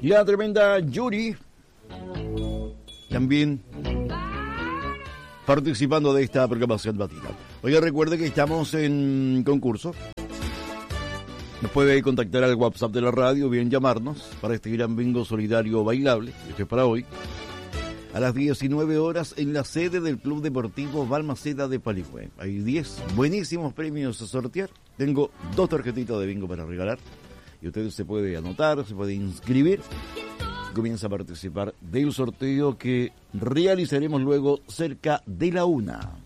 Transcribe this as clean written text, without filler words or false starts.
La tremenda Yuri también participando de esta programación matinal. Oiga, recuerde que estamos en concurso. Nos puede contactar al WhatsApp de la radio, bien llamarnos para este gran bingo solidario bailable, este es para hoy, a las 19 horas en la sede del Club Deportivo Balmaceda de Paligüe. Hay 10 buenísimos premios a sortear. Tengo 2 tarjetitas de bingo para regalar y usted se puede anotar, se puede inscribir. Comienza a participar del sorteo que realizaremos luego cerca de la 1.